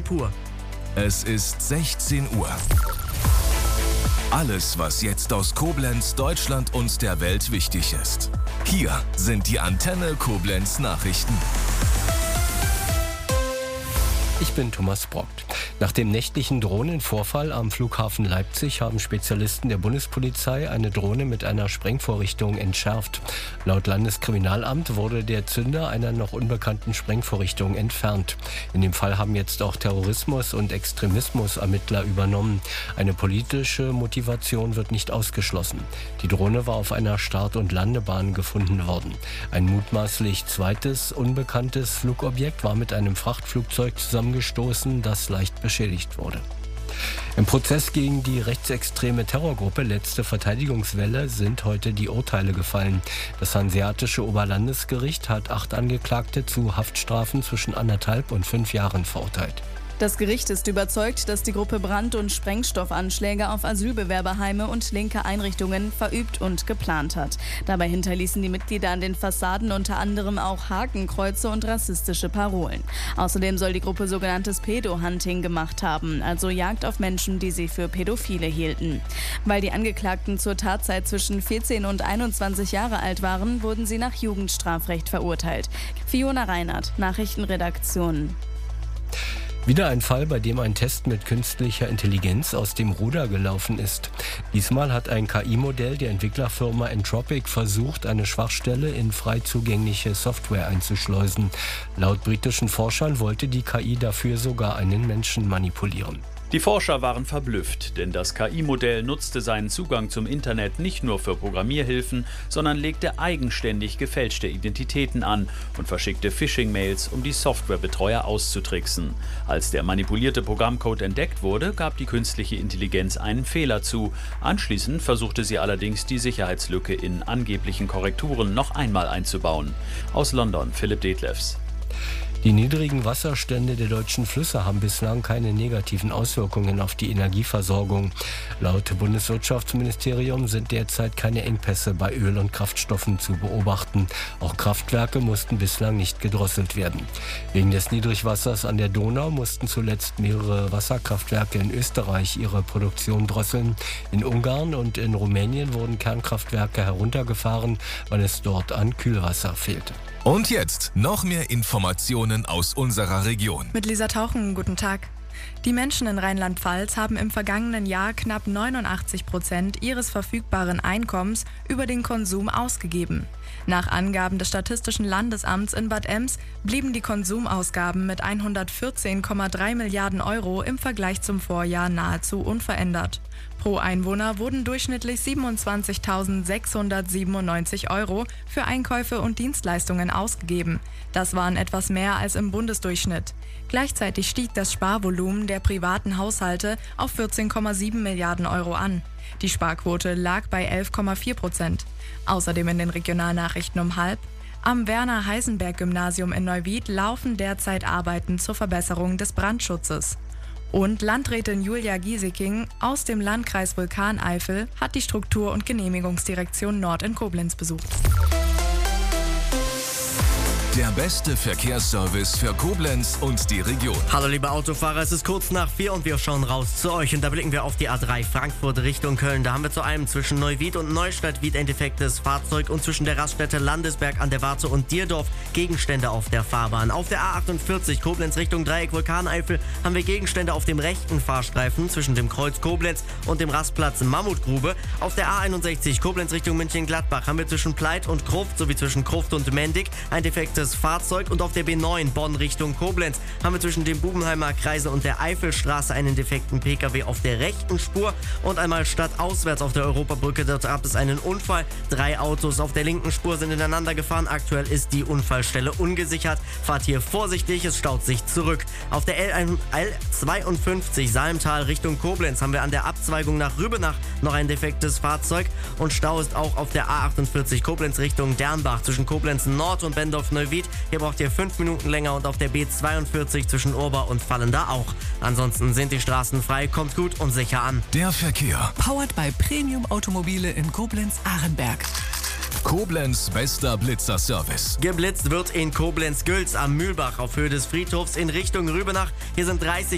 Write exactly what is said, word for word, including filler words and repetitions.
pur. Es ist sechzehn Uhr. Alles, was jetzt aus Koblenz, Deutschland und der Welt wichtig ist. Hier sind die Antenne Koblenz Nachrichten. Ich bin Thomas Brockt. Nach dem nächtlichen Drohnenvorfall am Flughafen Leipzig haben Spezialisten der Bundespolizei eine Drohne mit einer Sprengvorrichtung entschärft. Laut Landeskriminalamt wurde der Zünder einer noch unbekannten Sprengvorrichtung entfernt. In dem Fall haben jetzt auch Terrorismus- und Extremismus-Ermittler übernommen. Eine politische Motivation wird nicht ausgeschlossen. Die Drohne war auf einer Start- und Landebahn gefunden worden. Ein mutmaßlich zweites unbekanntes Flugobjekt war mit einem Frachtflugzeug zusammengestoßen, das leicht beschädigt wurde. Im Prozess gegen die rechtsextreme Terrorgruppe Letzte Verteidigungswelle sind heute die Urteile gefallen. Das Hanseatische Oberlandesgericht hat acht Angeklagte zu Haftstrafen zwischen anderthalb und fünf Jahren verurteilt. Das Gericht ist überzeugt, dass die Gruppe Brand- und Sprengstoffanschläge auf Asylbewerberheime und linke Einrichtungen verübt und geplant hat. Dabei hinterließen die Mitglieder an den Fassaden unter anderem auch Hakenkreuze und rassistische Parolen. Außerdem soll die Gruppe sogenanntes Pedo-Hunting gemacht haben, also Jagd auf Menschen, die sie für Pädophile hielten. Weil die Angeklagten zur Tatzeit zwischen vierzehn und einundzwanzig Jahre alt waren, wurden sie nach Jugendstrafrecht verurteilt. Fiona Reinhardt, Nachrichtenredaktion. Wieder ein Fall, bei dem ein Test mit künstlicher Intelligenz aus dem Ruder gelaufen ist. Diesmal hat ein K I-Modell der Entwicklerfirma Entropic versucht, eine Schwachstelle in frei zugängliche Software einzuschleusen. Laut britischen Forschern wollte die K I dafür sogar einen Menschen manipulieren. Die Forscher waren verblüfft, denn das K I-Modell nutzte seinen Zugang zum Internet nicht nur für Programmierhilfen, sondern legte eigenständig gefälschte Identitäten an und verschickte Phishing-Mails, um die Softwarebetreuer auszutricksen. Als der manipulierte Programmcode entdeckt wurde, gab die künstliche Intelligenz einen Fehler zu. Anschließend versuchte sie allerdings, die Sicherheitslücke in angeblichen Korrekturen noch einmal einzubauen. Aus London, Philipp Detlefs. Die niedrigen Wasserstände der deutschen Flüsse haben bislang keine negativen Auswirkungen auf die Energieversorgung. Laut Bundeswirtschaftsministerium sind derzeit keine Engpässe bei Öl- und Kraftstoffen zu beobachten. Auch Kraftwerke mussten bislang nicht gedrosselt werden. Wegen des Niedrigwassers an der Donau mussten zuletzt mehrere Wasserkraftwerke in Österreich ihre Produktion drosseln. In Ungarn und in Rumänien wurden Kernkraftwerke heruntergefahren, weil es dort an Kühlwasser fehlte. Und jetzt noch mehr Informationen aus unserer Region. Mit Lisa Tauchen, guten Tag. Die Menschen in Rheinland-Pfalz haben im vergangenen Jahr knapp neunundachtzig Prozent ihres verfügbaren Einkommens über den Konsum ausgegeben. Nach Angaben des Statistischen Landesamts in Bad Ems blieben die Konsumausgaben mit hundertvierzehn Komma drei Milliarden Euro im Vergleich zum Vorjahr nahezu unverändert. Pro Einwohner wurden durchschnittlich siebenundzwanzigtausendsechshundertsiebenundneunzig Euro für Einkäufe und Dienstleistungen ausgegeben. Das waren etwas mehr als im Bundesdurchschnitt. Gleichzeitig stieg das Sparvolumen der privaten Haushalte auf vierzehn Komma sieben Milliarden Euro an. Die Sparquote lag bei elf Komma vier Prozent. Außerdem in den Regionalnachrichten um halb. Am Werner-Heisenberg-Gymnasium in Neuwied laufen derzeit Arbeiten zur Verbesserung des Brandschutzes. Und Landrätin Julia Gieseking aus dem Landkreis Vulkaneifel hat die Struktur- und Genehmigungsdirektion Nord in Koblenz besucht. Der beste Verkehrsservice für Koblenz und die Region. Hallo liebe Autofahrer, es ist kurz nach vier und wir schauen raus zu euch. Und da blicken wir auf die A drei Frankfurt Richtung Köln. Da haben wir zu einem zwischen Neuwied und Neustadt-Wied ein defektes Fahrzeug und zwischen der Raststätte Landesberg an der Warze und Dierdorf Gegenstände auf der Fahrbahn. Auf der A achtundvierzig Koblenz Richtung Dreieck Vulkaneifel haben wir Gegenstände auf dem rechten Fahrstreifen zwischen dem Kreuz Koblenz und dem Rastplatz Mammutgrube. Auf der A einundsechzig Koblenz Richtung München-Gladbach haben wir zwischen Pleit und Gruft sowie zwischen Gruft und Mendig ein defektes Fahrzeug und auf der B neun Bonn Richtung Koblenz haben wir zwischen dem Bubenheimer Kreisel und der Eifelstraße einen defekten P K W auf der rechten Spur und einmal stadtauswärts auf der Europabrücke. Dort gab es einen Unfall. Drei Autos auf der linken Spur sind ineinander gefahren. Aktuell ist die Unfallstelle ungesichert. Fahrt hier vorsichtig, es staut sich zurück. Auf der L zweiundfünfzig Salmtal Richtung Koblenz haben wir an der Abzweigung nach Rübenach noch ein defektes Fahrzeug und Stau ist auch auf der A achtundvierzig Koblenz Richtung Dernbach zwischen Koblenz Nord und Bendorf-Neuwied. Hier braucht ihr fünf Minuten länger und auf der B zweiundvierzig zwischen Urbar und Fallenda auch. Ansonsten sind die Straßen frei, kommt gut und sicher an. Der Verkehr. Powered by Premium Automobile in Koblenz-Arenberg. Koblenz bester Blitzerservice. Geblitzt wird in Koblenz-Gülz am Mühlbach auf Höhe des Friedhofs in Richtung Rübenach. Hier sind dreißig